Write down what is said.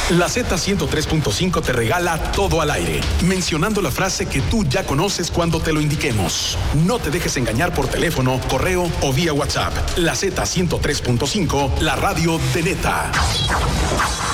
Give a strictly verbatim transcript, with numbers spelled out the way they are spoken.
La Z ciento tres punto cinco te regala todo al aire, mencionando la frase que tú ya conoces cuando te lo indiquemos. No te dejes engañar por teléfono, correo o vía WhatsApp. La Z ciento tres punto cinco, la radio de neta.